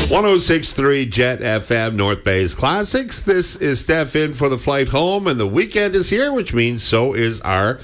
106.3 Jet FM, North Bay's Classics. This is Steph in for the flight home, and the weekend is here, which means so is our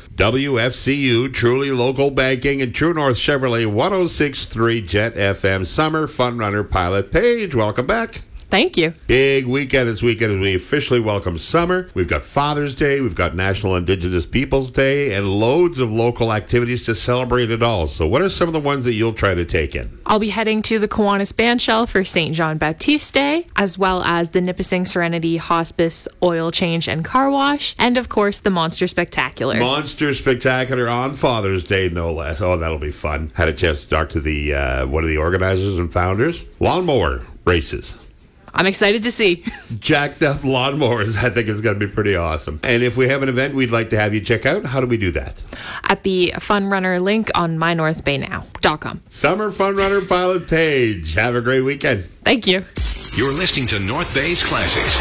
WFCU, truly local banking, and True North Chevrolet 106.3 Jet FM Summer Fun Runner pilot Paige. Welcome back. Thank you. Big weekend this weekend as we officially welcome summer. We've got Father's Day, we've got National Indigenous Peoples Day, and loads of local activities to celebrate it all. So what are some of the ones that you'll try to take in? I'll be heading to the Kiwanis Bandshell for St. John Baptiste Day, as well as the Nipissing Serenity Hospice Oil Change and Car Wash, and of course the Monster Spectacular. Monster Spectacular on Father's Day, no less. Oh, that'll be fun. Had a chance to talk to the one of the organizers and founders. Lawnmower races. I'm excited to see. Jacked up lawnmowers, I think is going to be pretty awesome. And if we have an event we'd like to have you check out, how do we do that? At the Fun Runner link on mynorthbaynow.com. Summer Fun Runner pilot Paige. Have a great weekend. Thank you. You're listening to North Bay's Classics,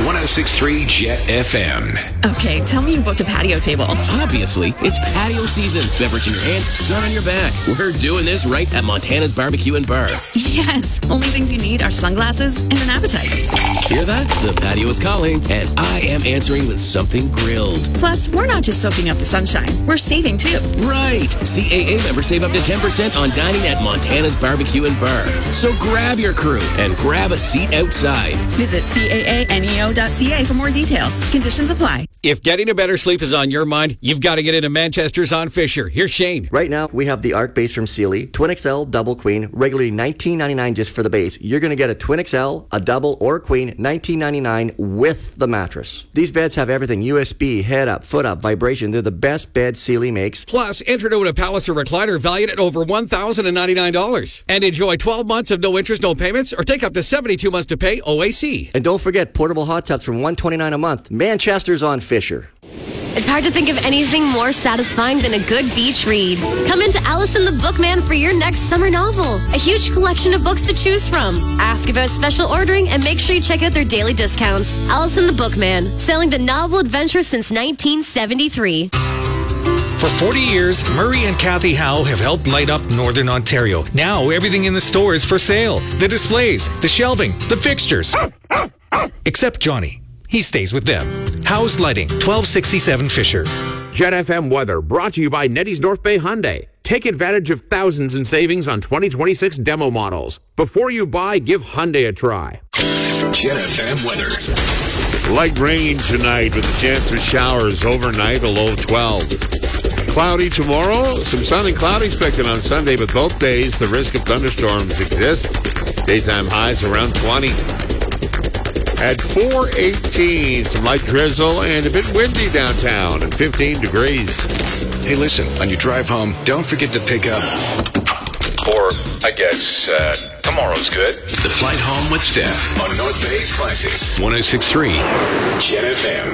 106.3 Jet FM. Okay, tell me you booked a patio table. Obviously, it's patio season. Beverage in your hand, sun on your back. We're doing this right at Montana's Barbecue and Bar. Yes, only things you need are sunglasses and an appetite. Hear that? The patio is calling, and I am answering with something grilled. Plus, we're not just soaking up the sunshine, we're saving too. Right! CAA members save up to 10% on dining at Montana's Barbecue and Bar. So grab your crew and grab a seat outside. Visit caaneo.ca for more details. Conditions apply. If getting a better sleep is on your mind, you've got to get into Manchester's on Fisher. Here's Shane. Right now, we have the Arc base from Sealy, Twin XL, Double Queen, regularly $19.99 just for the base. You're going to get a Twin XL, a Double, or a Queen, $19.99 with the mattress. These beds have everything, USB, head up, foot up, vibration. They're the best bed Sealy makes. Plus, enter to a Palliser recliner valued at over $1,099. And enjoy 12 months of no interest, no payments, or take up to 72 months to pay OAC. And don't forget portable hot tubs from $129 a month. Manchester's on Fisher. It's hard to think of anything more satisfying than a good beach read. Come into Allison the Bookman for your next summer novel. A huge collection of books to choose from. Ask about special ordering and make sure you check out their daily discounts. Allison the Bookman, selling the novel adventure since 1973. For 40 years, Murray and Kathy Howe have helped light up Northern Ontario. Now everything in the store is for sale. The displays, the shelving, the fixtures. Except Johnny. He stays with them. Howe's Lighting, 1267 Fisher. Jet FM weather brought to you by Nettie's North Bay Hyundai. Take advantage of thousands in savings on 2026 demo models. Before you buy, give Hyundai a try. Jet FM weather. Light rain tonight with a chance for showers overnight, a low of 12. Cloudy tomorrow, some sun and cloud expected on Sunday, but both days the risk of thunderstorms exists. Daytime highs around 20. At 4:18, some light drizzle and a bit windy downtown at 15 degrees. Hey, listen, on your drive home, don't forget to pick up, or I guess tomorrow's good, the Flight Home with Steph on North Bay's Classics, 106.3 Jet FM.